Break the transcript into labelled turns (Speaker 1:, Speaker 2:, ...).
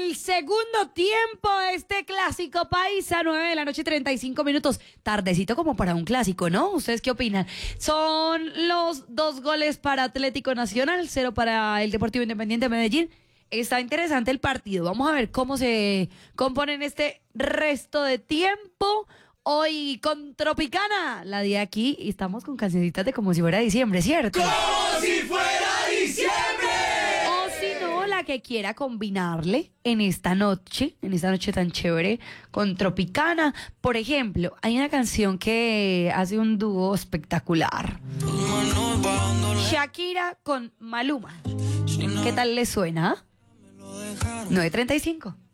Speaker 1: el segundo tiempo de este clásico paisa, 9 de la noche, 35 minutos. Tardecito como para un clásico, ¿no? ¿Ustedes qué opinan? Son los 2 goles para Atlético Nacional, 0 para el Deportivo Independiente de Medellín. Está interesante el partido. Vamos a ver cómo se compone en este resto de tiempo. Hoy con Tropicana, la de aquí, y estamos con cancioncitas de como si fuera diciembre, ¿cierto?
Speaker 2: ¡Como si fuera diciembre!
Speaker 1: O si no, la que quiera combinarle en esta noche tan chévere con Tropicana. Por ejemplo, hay una canción que hace un dúo espectacular. Shakira con Maluma. ¿Qué tal le suena? 9:35.